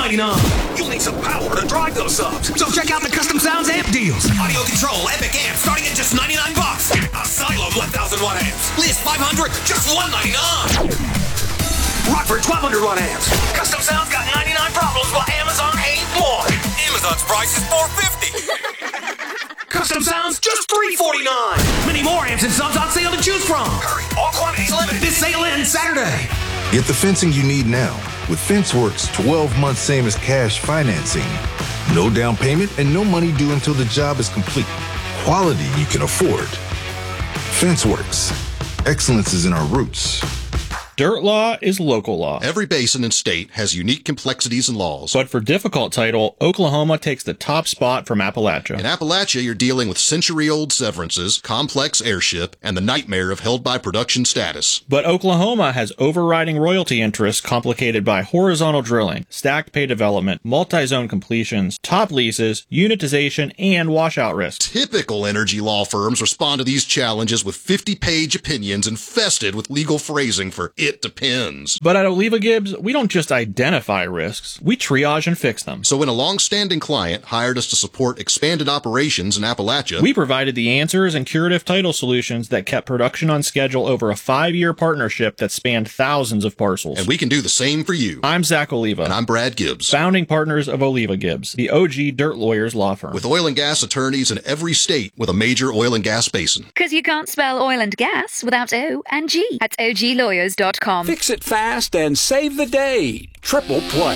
$199. You'll need some power to drive those subs. So check out the Custom Sounds amp deals. Audio control, epic amp, starting at just $99. Asylum 1,000 watt amps. Liz 500, just $199. Rockford 1,200 watt amps. Custom Sounds got 99 problems, while Amazon ain't one. Amazon's price is $450. Custom Sounds just $349. Many more amps and subs on sale to choose from. Hurry, all quantities limited. This sale ends Saturday. Get the fencing you need now with FenceWorks 12-month same as cash financing. No down payment and no money due until the job is complete. Quality you can afford. FenceWorks. Excellence is in our roots. Dirt law is local law. Every basin and state has unique complexities and laws. But for difficult title, Oklahoma takes the top spot from Appalachia. In Appalachia, you're dealing with century-old severances, complex airship, and the nightmare of held-by-production status. But Oklahoma has overriding royalty interests complicated by horizontal drilling, stacked pay development, multi-zone completions, top leases, unitization, and washout risks. Typical energy law firms respond to these challenges with 50-page opinions infested with legal phrasing for "it depends." But at Oliva Gibbs, we don't just identify risks, we triage and fix them. So when a long-standing client hired us to support expanded operations in Appalachia, we provided the answers and curative title solutions that kept production on schedule over a 5-year partnership that spanned thousands of parcels. And we can do the same for you. I'm Zach Oliva. And I'm Brad Gibbs. Founding partners of Oliva Gibbs, the OG Dirt Lawyers law firm. With oil and gas attorneys in every state with a major oil and gas basin. Because you can't spell oil and gas without O and G at oglawyers.com. Fix it fast and save the day. Triple Play.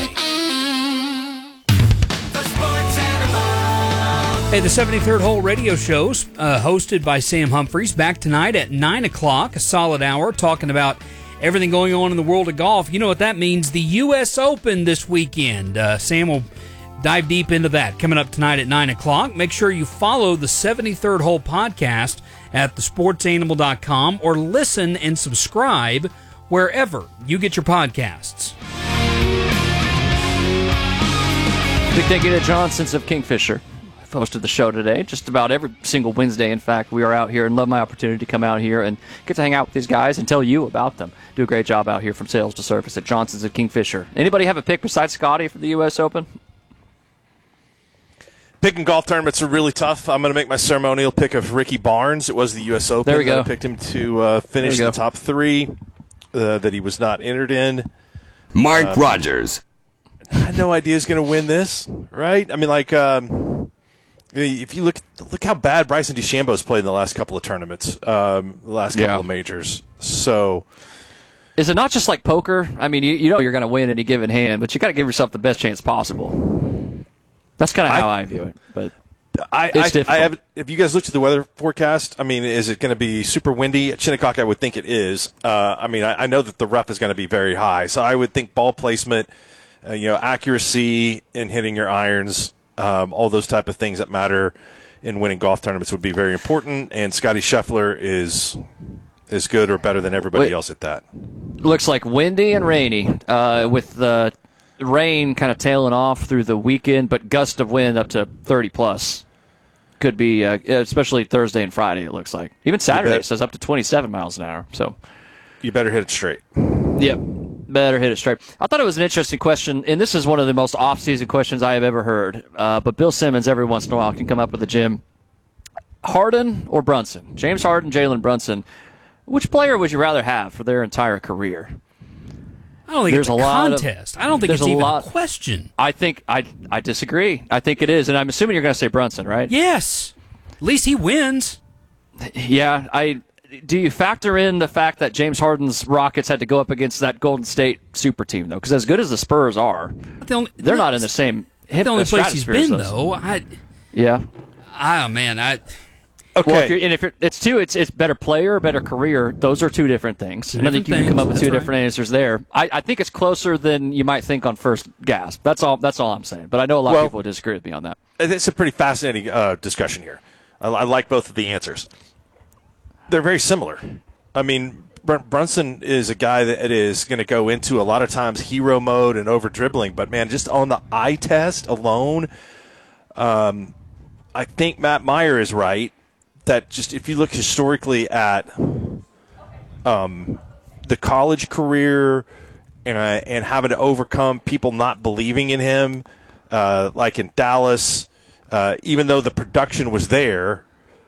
Hey, the 73rd Hole Radio Show's hosted by Sam Humphreys. Back tonight at 9 o'clock, a solid hour, talking about everything going on in the world of golf. You know what that means, the U.S. Open this weekend. Sam will dive deep into that coming up tonight at 9 o'clock. Make sure you follow the 73rd Hole podcast at thesportsanimal.com or listen and subscribe wherever you get your podcasts. Big thank you to Johnson's of Kingfisher. I've hosted the show today, just about every single Wednesday. In fact, we are out here and love my opportunity to come out here and get to hang out with these guys and tell you about them. Do a great job out here from sales to service at Johnson's of Kingfisher. Anybody have a pick besides Scotty for the U.S. Open? Picking golf tournaments are really tough. I'm going to make my ceremonial pick of Ricky Barnes. It was the U.S. Open. There we go. I picked him to finish in the top 3 that he was not entered in. Mark Rogers. I had no idea he's going to win this, right? I mean, like, if you look how bad Bryson DeChambeau's played in the last couple of tournaments, the last couple of majors. So, is it not just like poker? I mean, you know you're going to win any given hand, but you got to give yourself the best chance possible. That's kind of how I view it. But it's difficult. If you guys looked at the weather forecast, I mean, is it going to be super windy? At Shinnecock, I would think it is. I mean, I know that the rough is going to be very high, so I would think ball placement, accuracy in hitting your irons, all those type of things that matter in winning golf tournaments would be very important. And Scotty Scheffler is good or better than everybody else at that. Looks like windy and rainy, with the rain kind of tailing off through the weekend, but gust of wind up to 30-plus. Could be, especially Thursday and Friday, it looks like. Even Saturday, it says up to 27 miles an hour. So you better hit it straight. Yep, better hit it straight. I thought it was an interesting question, and this is one of the most off-season questions I have ever heard. But Bill Simmons, every once in a while, can come up with the gym. Harden or Brunson? James Harden, Jalen Brunson. Which player would you rather have for their entire career? I don't think it's a contest. I don't think it's even a question. I think I disagree. I think it is, and I'm assuming you're going to say Brunson, right? Yes. At least he wins. Yeah. Do you factor in the fact that James Harden's Rockets had to go up against that Golden State super team, though? Because as good as the Spurs are, they're not in the same hit. The only place he's been, though. Yeah. Oh, man. Okay. Well, it's better player, better career. Those are two different things. I think you can come up with two different answers there. I think it's closer than you might think on first gasp. That's all I'm saying. But I know a lot of people would disagree with me on that. It's a pretty fascinating discussion here. I like both of the answers. They're very similar. I mean, Brunson is a guy that is going to go into a lot of times hero mode and over dribbling. But man, just on the eye test alone, I think Matt Meyer is right. That just if you look historically at the college career and having to overcome people not believing in him, like in Dallas, even though the production was there.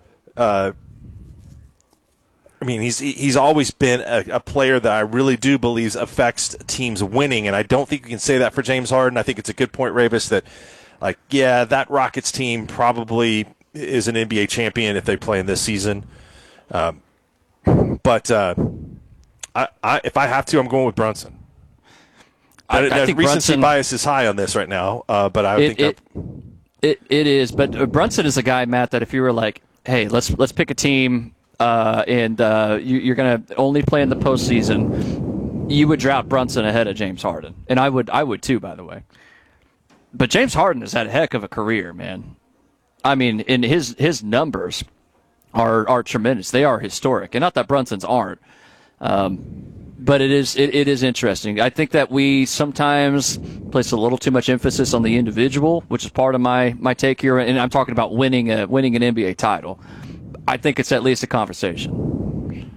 I mean, he's always been a player that I really do believe affects teams winning, and I don't think you can say that for James Harden. I think it's a good point, Ravis, that, like, yeah, that Rockets team probably is an NBA champion if they play in this season. But if I have to, I'm going with Brunson. I think recency bias is high on this right now, but I think it is. But Brunson is a guy, Matt, that if you were like, hey, let's pick a team. You're going to only play in the postseason, you would draft Brunson ahead of James Harden. And I would too, by the way. But James Harden has had a heck of a career, man. I mean, in his numbers are tremendous. They are historic. And not that Brunson's aren't. But it is interesting. I think that we sometimes place a little too much emphasis on the individual, which is part of my take here. And I'm talking about winning an NBA title. I think it's at least a conversation.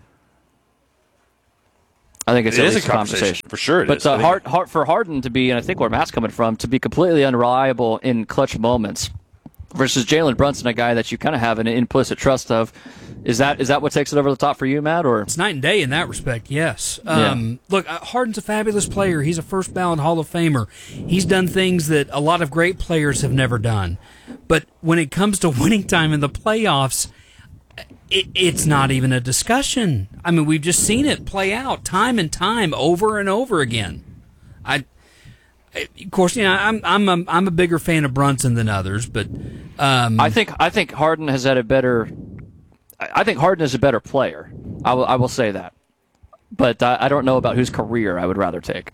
I think it's at least a conversation. For sure. But for Harden to be, and I think where Matt's coming from, to be completely unreliable in clutch moments versus Jalen Brunson, a guy that you kind of have an implicit trust of, is that what takes it over the top for you, Matt? Or it's night and day in that respect, yes. Look, Harden's a fabulous player. He's a first ballot Hall of Famer. He's done things that a lot of great players have never done. But when it comes to winning time in the playoffs, it's not even a discussion. I mean, we've just seen it play out time and time, over and over again. Of course, I'm a bigger fan of Brunson than others, but I think Harden has had a better. I think Harden is a better player. I will say that, but I don't know about whose career I would rather take.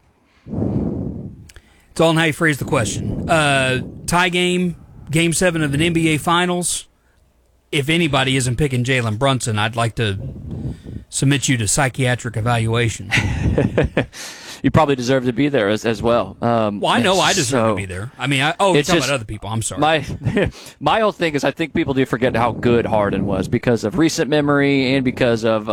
It's all in how you phrase the question. Tie game, Game 7 of an NBA Finals. If anybody isn't picking Jalen Brunson, I'd like to submit you to psychiatric evaluation. You probably deserve to be there as well. Well, I know I deserve to be there. I mean, you're talking about other people. I'm sorry. My whole thing is I think people do forget how good Harden was because of recent memory and because of,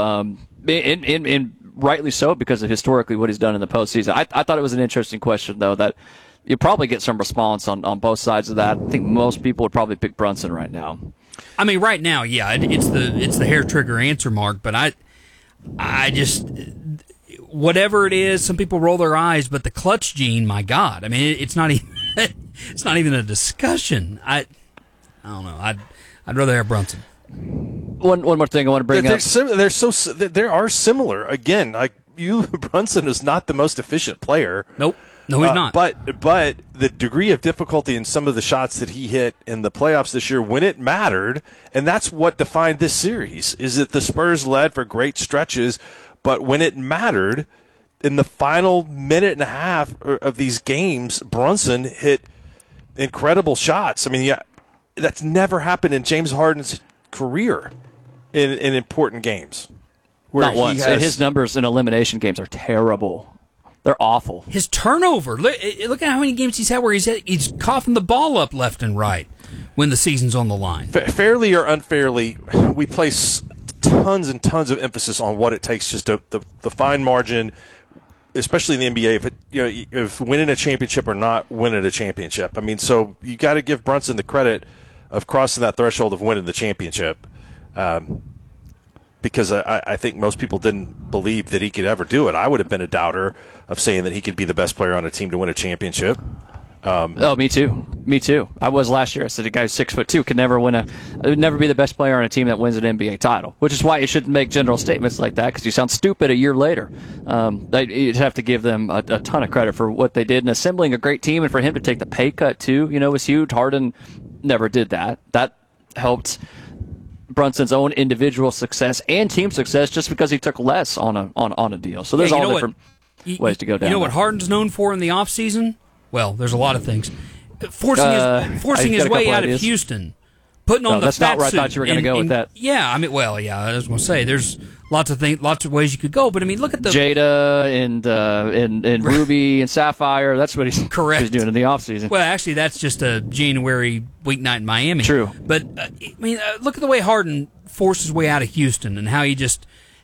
and rightly so, because of historically what he's done in the postseason. I thought it was an interesting question, though, that you probably get some response on both sides of that. I think most people would probably pick Brunson right now. I mean, right now, yeah, it's the hair trigger answer mark, but I just, whatever it is, some people roll their eyes, but the clutch gene, my God, I mean, it's not even a discussion. I don't know. I'd rather have Brunson. One more thing I want to bring up. They are similar. Again, like Brunson is not the most efficient player. Nope. No, he's not. But the degree of difficulty in some of the shots that he hit in the playoffs this year when it mattered, and that's what defined this series, is that the Spurs led for great stretches, but when it mattered, in the final minute and a half of these games, Brunson hit incredible shots. I mean, yeah, that's never happened in James Harden's career in important games. Not once. His numbers in elimination games are terrible. They're awful. His turnover. Look at how many games he's had where he's coughing the ball up left and right when the season's on the line. Fairly or unfairly, we place tons and tons of emphasis on what it takes, just the fine margin, especially in the NBA, if winning a championship or not winning a championship. I mean, so you got to give Brunson the credit of crossing that threshold of winning the championship. Because I think most people didn't believe that he could ever do it. I would have been a doubter of saying that he could be the best player on a team to win a championship. Me too. I was last year. I said a guy 6'2" could never be the best player on a team that wins an NBA title. Which is why you shouldn't make general statements like that, because you sound stupid a year later. You'd have to give them a ton of credit for what they did in assembling a great team, and for him to take the pay cut too. Was huge. Harden never did that. That helped Brunson's own individual success and team success just because he took less on a deal. So there's all different ways to go down. You know what Harden's known for in the offseason? Well, there's a lot of things. Forcing his way out of Houston. Putting on the that's fat not where suit. I thought you were going to go with that. Yeah, I was going to say there's lots of things, lots of ways you could go. But I mean, look at the Jada and Ruby and Sapphire. That's what he's doing in the offseason. Well, actually, that's just a January weeknight in Miami. True, but look at the way Harden forced his way out of Houston and how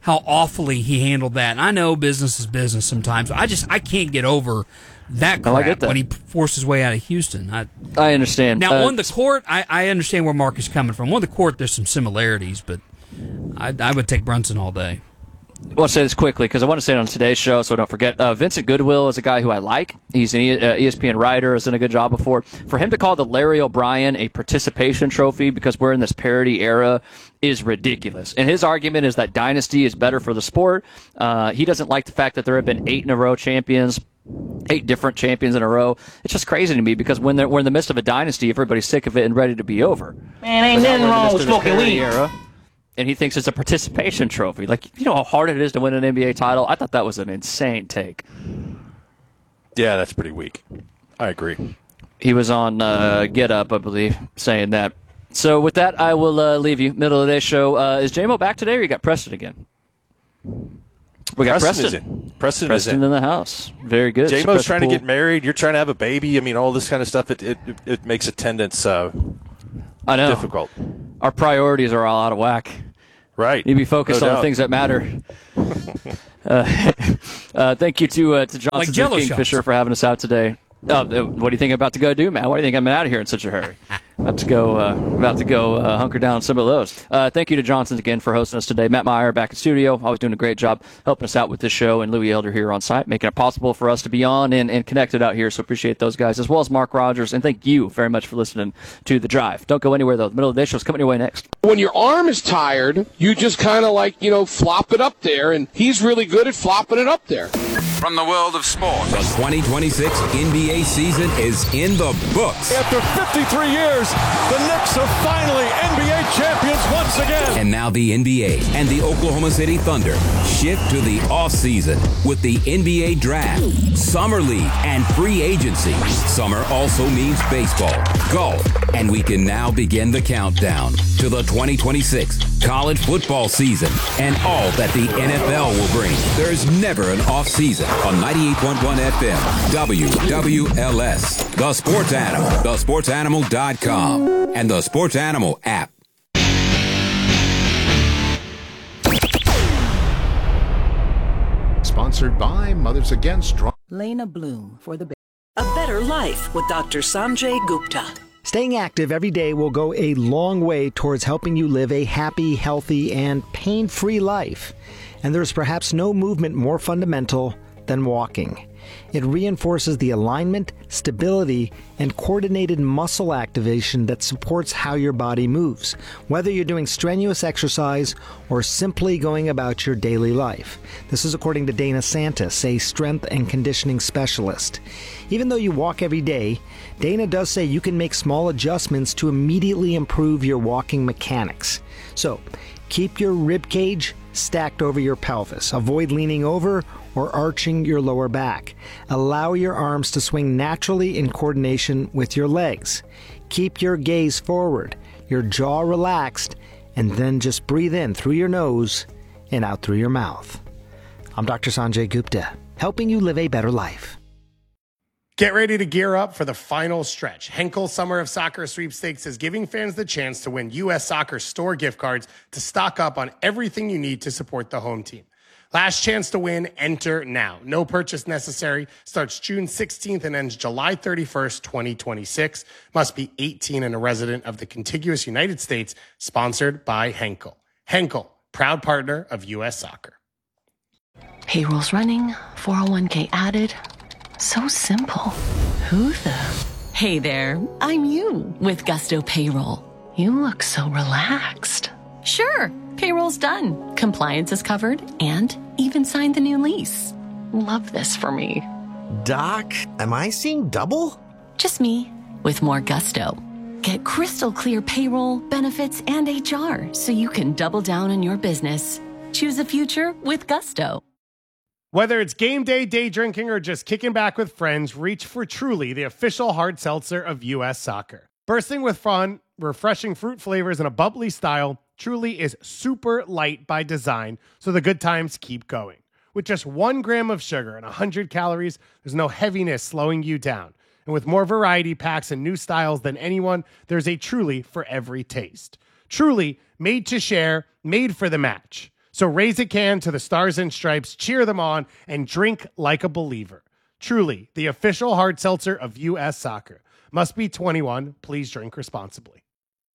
how awfully he handled that. And I know business is business sometimes. I can't get over that crap when he forced his way out of Houston. I understand. Now, on the court, I understand where Mark is coming from. On the court, there's some similarities, but I would take Brunson all day. I want to say this quickly because I want to say it on today's show, so I don't forget. Vincent Goodwill is a guy who I like. He's an ESPN writer, has done a good job before. For him to call the Larry O'Brien a participation trophy because we're in this parody era is ridiculous. And his argument is that dynasty is better for the sport. He doesn't like the fact that there have been 8 in a row champions. 8 different champions in a row. It's just crazy to me because when we're in the midst of a dynasty, everybody's sick of it and ready to be over. Man, ain't nothing wrong with smoking weed. And he thinks it's a participation trophy. Like, you know how hard it is to win an NBA title? I thought that was an insane take. Yeah, that's pretty weak. I agree. He was on Get Up, I believe, saying that. So with that, I will leave you. Middle of the day show. Is J-Mo back today or you got Preston again? We got Preston. Is in. Preston is in the house. Very good. J-Mo's trying to get married. You're trying to have a baby. I mean, all this kind of stuff, it makes attendance I know. difficult. Our priorities are all out of whack. Right. You need to be focused on the things that matter. Thank you to Johnson and Kingfisher for having us out today. What do you think I'm about to go do, man? Why do you think I'm out of here in such a hurry? About to go hunker down some of those. Thank you to Johnson again for hosting us today. Matt Meyer back in studio, always doing a great job helping us out with this show, and Louis Elder here on site, making it possible for us to be on and connected out here. So appreciate those guys, as well as Mark Rogers, and thank you very much for listening to The Drive. Don't go anywhere, though. The middle of the day show is coming your way next. When your arm is tired, you just kind of flop it up there, and he's really good at flopping it up there. From the world of sport, the 2026 NBA season is in the books. After 53 years, the Knicks are finally NBA champions once again. And now the NBA and the Oklahoma City Thunder shift to the offseason with the NBA Draft, Summer League, and free agency. Summer also means baseball, golf, and we can now begin the countdown to the 2026 college football season and all that the NFL will bring. There's never an off season on 98.1 FM, WWLS, The Sports Animal, thesportsanimal.com, and the Sports Animal app. Sponsored by Mothers Against Drunk. Lena Bloom for the A Better Life with Dr. Sanjay Gupta. Staying active every day will go a long way towards helping you live a happy, healthy, and pain-free life. And there's perhaps no movement more fundamental than walking. It reinforces the alignment, stability, and coordinated muscle activation that supports how your body moves, whether you're doing strenuous exercise or simply going about your daily life. This is according to Dana Santis, a strength and conditioning specialist. Even though you walk every day, Dana does say you can make small adjustments to immediately improve your walking mechanics. So, keep your rib cage stacked over your pelvis. Avoid leaning over or arching your lower back. Allow your arms to swing naturally in coordination with your legs. Keep your gaze forward, your jaw relaxed, and then just breathe in through your nose and out through your mouth. I'm Dr. Sanjay Gupta, helping you live a better life. Get ready to gear up for the final stretch. Henkel Summer of Soccer Sweepstakes is giving fans the chance to win U.S. Soccer store gift cards to stock up on everything you need to support the home team. Last chance to win, enter now. No purchase necessary. Starts June 16th and ends July 31st, 2026. Must be 18 and a resident of the contiguous United States. Sponsored by Henkel. Henkel, proud partner of U.S. Soccer. Payroll's running, 401k added. So simple. Who the? Hey there, I'm you with Gusto Payroll. You look so relaxed. Sure, payroll's done. Compliance is covered and even signed the new lease. Love this for me. Doc, am I seeing double? Just me with more Gusto. Get crystal clear payroll, benefits, and HR so you can double down on your business. Choose a future with Gusto. Whether it's game day, day drinking, or just kicking back with friends, reach for Truly, the official hard seltzer of U.S. Soccer. Bursting with fun, refreshing fruit flavors, and a bubbly style, Truly is super light by design, so the good times keep going. With just 1 gram of sugar and 100 calories, there's no heaviness slowing you down. And with more variety packs and new styles than anyone, there's a Truly for every taste. Truly, made to share, made for the match. So raise a can to the Stars and Stripes, cheer them on, and drink like a believer. Truly, the official hard seltzer of U.S. Soccer. Must be 21. Please drink responsibly.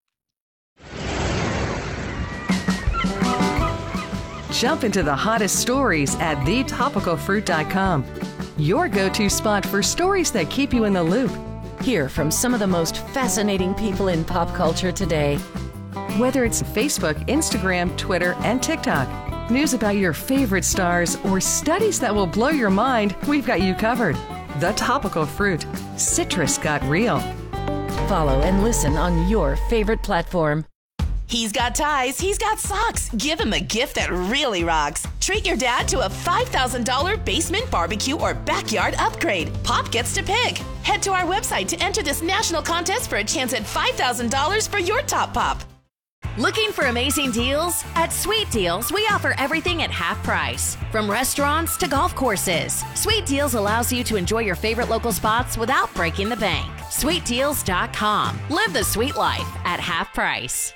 Jump into the hottest stories at thetopicalfruit.com. Your go-to spot for stories that keep you in the loop. Hear from some of the most fascinating people in pop culture today. Whether it's Facebook, Instagram, Twitter, and TikTok, news about your favorite stars, or studies that will blow your mind, we've got you covered. The Topical Fruit. Citrus got real. Follow and listen on your favorite platform. He's got ties, he's got socks. Give him a gift that really rocks. Treat your dad to a $5,000 basement barbecue or backyard upgrade. Pop gets to pick. Head to our website to enter this national contest for a chance at $5,000 for your top pop. Looking for amazing deals? At Sweet Deals, we offer everything at half price. From restaurants to golf courses, Sweet Deals allows you to enjoy your favorite local spots without breaking the bank. SweetDeals.com. Live the sweet life at half price.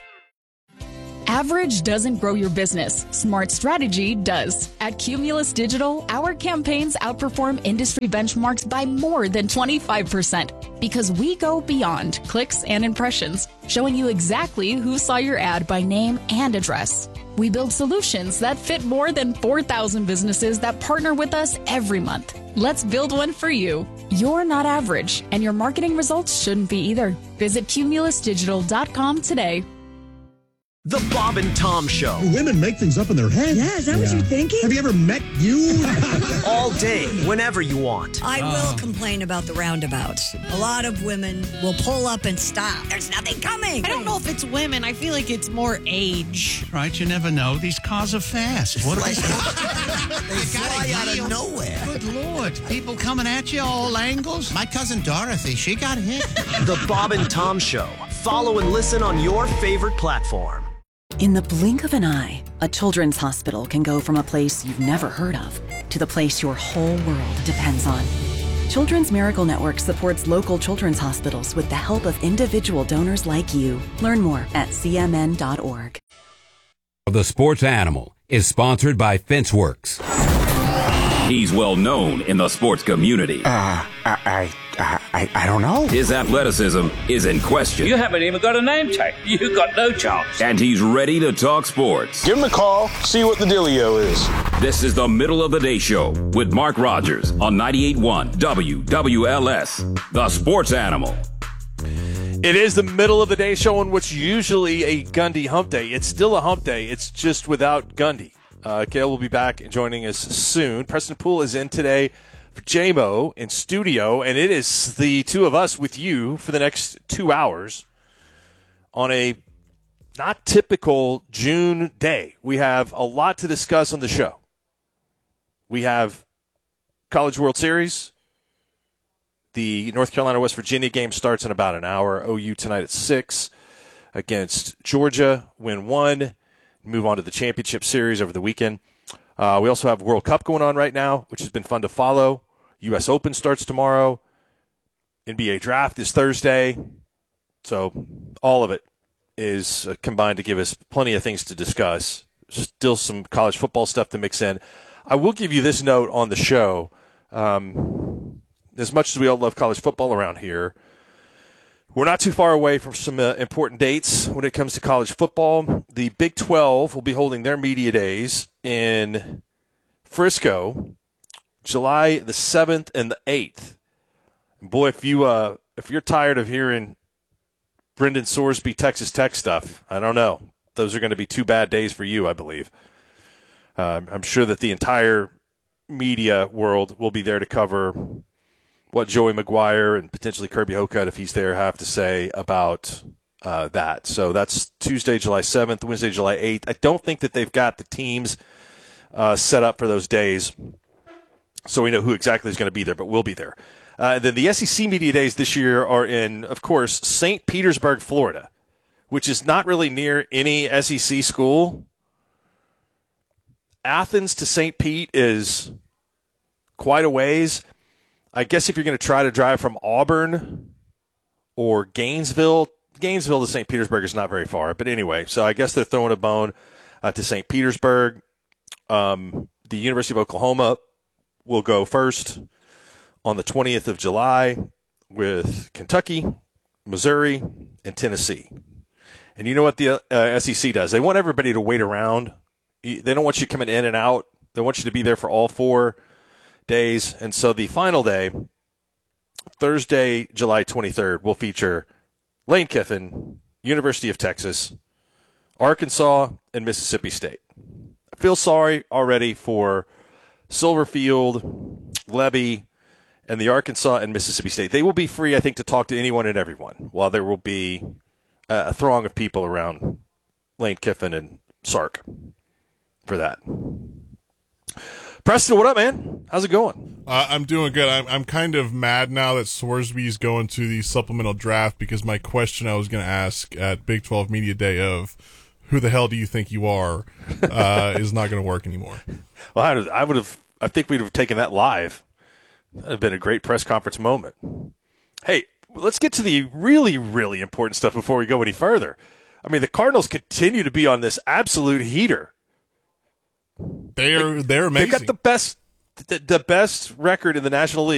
Average doesn't grow your business. Smart strategy does. At Cumulus Digital, our campaigns outperform industry benchmarks by more than 25% because we go beyond clicks and impressions, showing you exactly who saw your ad by name and address. We build solutions that fit more than 4,000 businesses that partner with us every month. Let's build one for you. You're not average, and your marketing results shouldn't be either. Visit cumulusdigital.com today. The Bob and Tom Show. Women make things up in their head. Yeah, is that what you're thinking? Have you ever met you? All day, whenever you want. I will complain about the roundabouts. A lot of women will pull up and stop. There's nothing coming. I don't know if it's women. I feel like it's more age. Right, you never know. These cars are fast. What They fly out of nowhere. Good Lord. People coming at you all angles. My cousin Dorothy, she got hit. The Bob and Tom Show. Follow and listen on your favorite platform. In the blink of an eye, a children's hospital can go from a place you've never heard of to the place your whole world depends on. Children's Miracle Network supports local children's hospitals with the help of individual donors like you. Learn more at cmn.org. The Sports Animal is sponsored by FenceWorks. He's well known in the sports community. I don't know. His athleticism is in question. You haven't even got a name tag. You got no chance. And he's ready to talk sports. Give him a call, see what the dealio is. This is the Middle of the Day Show with Mark Rogers on 98.1 WWLS, the Sports Animal. It is the Middle of the Day Show on what's usually a Gundy hump day. It's still a hump day. It's just without Gundy. Gail will be back and joining us soon. Preston Poole is in today for JMO in studio, and it is the two of us with you for the next 2 hours on a not typical June day. We have a lot to discuss on the show. We have College World Series. The North Carolina-West Virginia game starts in about an hour. OU tonight at 6 against Georgia. Win 1. Move on to the championship series over the weekend. We also have World Cup going on right now, which has been fun to follow. U.S. Open starts tomorrow. NBA Draft is Thursday. So all of it is combined to give us plenty of things to discuss. Still some college football stuff to mix in. I will give you this note on the show. As much as we all love college football around here, we're not too far away from some important dates when it comes to college football. The Big 12 will be holding their media days in Frisco, July the 7th and the 8th. And boy, if you're tired of hearing Brendan Sorsby Texas Tech stuff, I don't know. Those are going to be 2 bad days for you, I believe. I'm sure that the entire media world will be there to cover what Joey McGuire and potentially Kirby Hocutt, if he's there, have to say about that. So that's Tuesday, July 7th, Wednesday, July 8th. I don't think that they've got the teams set up for those days, so we know who exactly is going to be there, but we'll be there. Then the SEC Media Days this year are in, of course, St. Petersburg, Florida, which is not really near any SEC school. Athens to St. Pete is quite a ways. I guess if you're going to try to drive from Auburn or Gainesville to St. Petersburg is not very far. But anyway, so I guess they're throwing a bone to St. Petersburg. The University of Oklahoma will go first on the 20th of July with Kentucky, Missouri, and Tennessee. And you know what the SEC does? They want everybody to wait around. They don't want you coming in and out. They want you to be there for all 4 days. And so the final day, Thursday, July 23rd, will feature Lane Kiffin, University of Texas, Arkansas, and Mississippi State. I feel sorry already for Silverfield, Levy, and the Arkansas and Mississippi State. They will be free, I think, to talk to anyone and everyone, while there will be a throng of people around Lane Kiffin and Sark for that. Preston, what up, man? How's it going? I'm doing good. I'm kind of mad now that Sworsby's going to the supplemental draft, because my question I was going to ask at Big 12 Media Day of who the hell do you think you are is not going to work anymore. Well, I think we'd have taken that live. That would have been a great press conference moment. Hey, let's get to the really, really important stuff before we go any further. I mean, the Cardinals continue to be on this absolute heater. They're amazing. They got the best record in the National League.